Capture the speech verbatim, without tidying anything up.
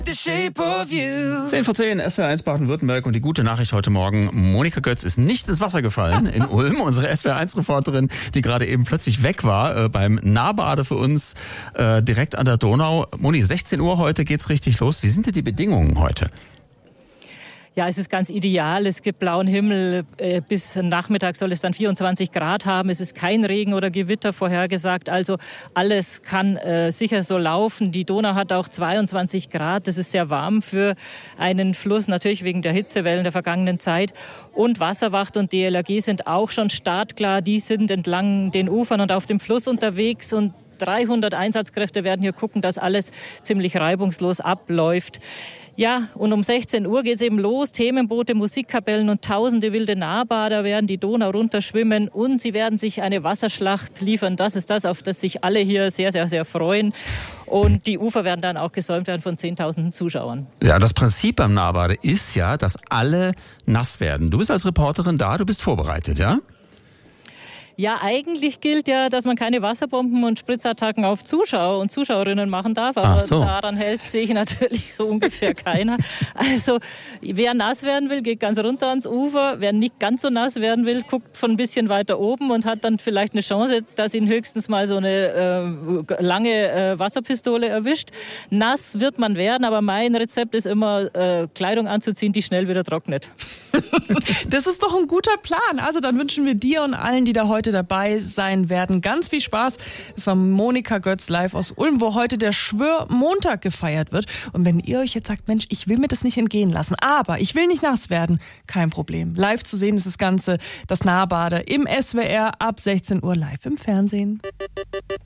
zehn vor zehn, S W R eins Baden-Württemberg und die gute Nachricht heute Morgen, Monika Götz ist nicht ins Wasser gefallen in Ulm. Unsere S W R eins Reporterin, die gerade eben plötzlich weg war, äh, beim Nahbade für uns äh, direkt an der Donau. Moni, sechzehn Uhr heute geht's richtig los. Wie sind denn die Bedingungen heute? Ja, es ist ganz ideal. Es gibt blauen Himmel. Bis Nachmittag soll es dann vierundzwanzig Grad haben. Es ist kein Regen oder Gewitter vorhergesagt. Also alles kann äh, sicher so laufen. Die Donau hat auch zweiundzwanzig Grad. Das ist sehr warm für einen Fluss, natürlich wegen der Hitzewellen der vergangenen Zeit. Und Wasserwacht und D L R G sind auch schon startklar. Die sind entlang den Ufern und auf dem Fluss unterwegs und dreihundert Einsatzkräfte werden hier gucken, dass alles ziemlich reibungslos abläuft. Ja, und um sechzehn Uhr geht es eben los. Themenboote, Musikkapellen und tausende wilde Nahbader werden die Donau runterschwimmen und sie werden sich eine Wasserschlacht liefern. Das ist das, auf das sich alle hier sehr, sehr, sehr freuen. Und die Ufer werden dann auch gesäumt werden von zehntausenden Zuschauern. Ja, das Prinzip beim Nahbade ist ja, dass alle nass werden. Du bist als Reporterin da, du bist vorbereitet, ja? Ja, eigentlich gilt ja, dass man keine Wasserbomben und Spritzattacken auf Zuschauer und Zuschauerinnen machen darf. Aber so. daran hält sich natürlich so ungefähr keiner. Also wer nass werden will, geht ganz runter ans Ufer. Wer nicht ganz so nass werden will, guckt von ein bisschen weiter oben und hat dann vielleicht eine Chance, dass ihn höchstens mal so eine äh, lange äh, Wasserpistole erwischt. Nass wird man werden, aber mein Rezept ist immer, äh, Kleidung anzuziehen, die schnell wieder trocknet. Das ist doch ein guter Plan. Also dann wünschen wir dir und allen, die da heute dabei sein werden, ganz viel Spaß. Das war Monika Götz live aus Ulm, wo heute der Schwörmontag gefeiert wird. Und wenn ihr euch jetzt sagt, Mensch, ich will mir das nicht entgehen lassen, aber ich will nicht nass werden, kein Problem. Live zu sehen ist das Ganze, das Nahbade im S W R ab sechzehn Uhr live im Fernsehen.